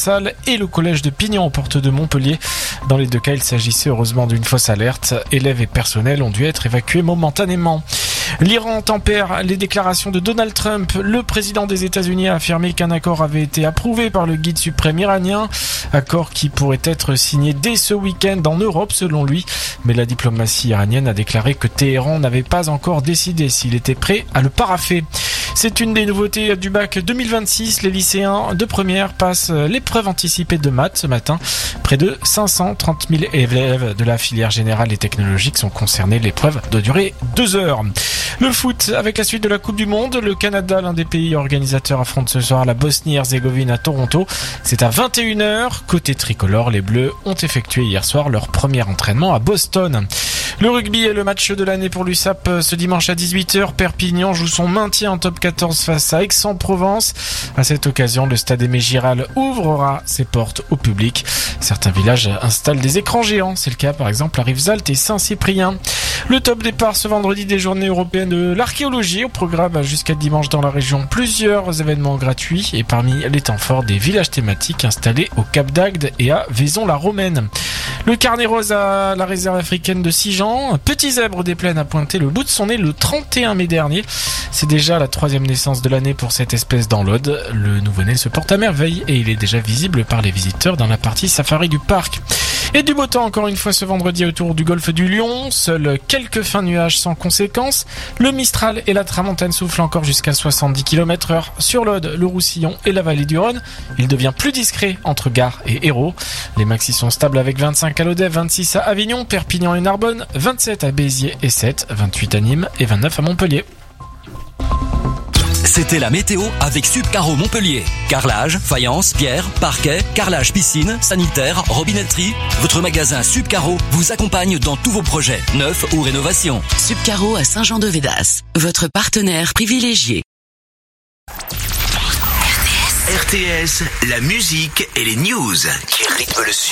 Salle et le collège de Pignon aux portes de Montpellier. Dans les deux cas, il s'agissait heureusement d'une fausse alerte. Élèves et personnel ont dû être évacués momentanément. L'Iran tempère les déclarations de Donald Trump. Le président des États-Unis a affirmé qu'un accord avait été approuvé par le guide suprême iranien. Accord qui pourrait être signé dès ce week-end en Europe selon lui. Mais la diplomatie iranienne a déclaré que Téhéran n'avait pas encore décidé s'il était prêt à le paraffer. C'est une des nouveautés du bac 2026. Les lycéens de première passent l'épreuve anticipée de maths ce matin. Près de 530 000 élèves de la filière générale et technologique sont concernés. L'épreuve doit durer 2 heures. Le foot, avec la suite de la Coupe du Monde, le Canada, l'un des pays organisateurs, affronte ce soir la Bosnie-Herzégovine à Toronto. C'est à 21h. Côté tricolore, les Bleus ont effectué hier soir leur premier entraînement à Boston. Le rugby est le match de l'année pour l'USAP ce dimanche à 18h. Perpignan joue son maintien en top 14 face à Aix-en-Provence. À cette occasion, le stade Aimé Giral ouvrira ses portes au public. Certains villages installent des écrans géants. C'est le cas par exemple à Rivesaltes et Saint-Cyprien. Le top départ ce vendredi des journées européennes de l'archéologie. Au programme jusqu'à dimanche dans la région, plusieurs événements gratuits et parmi les temps forts des villages thématiques installés au Cap d'Agde et à Vaison-la-Romaine. Le carnet rose à la réserve africaine de Sijan. Un petit zèbre des plaines a pointé le bout de son nez le 31 mai dernier. C'est déjà la 3e naissance de l'année pour cette espèce dans l'Aude. Le nouveau-né se porte à merveille et il est déjà visible par les visiteurs dans la partie safari du parc. Et du beau temps encore une fois ce vendredi autour du golfe du Lion. Seuls quelques fins nuages sans conséquence. Le Mistral et la Tramontane soufflent encore jusqu'à 70 km/h. Sur l'Aude, le Roussillon et la vallée du Rhône. Il devient plus discret entre Gare et Hérault. Les maxis sont stables avec 25 à Lodève, 26 à Avignon, Perpignan et Narbonne, 27 à Béziers et 7, 28 à Nîmes et 29 à Montpellier. C'était la météo avec Subcaro Montpellier. Carrelage, faïence, pierre, parquet, carrelage piscine, sanitaire, robinetterie. Votre magasin Subcaro vous accompagne dans tous vos projets, neufs ou rénovations. Subcaro à Saint-Jean-de-Védas, votre partenaire privilégié. RTS, la musique et les news qui rythment le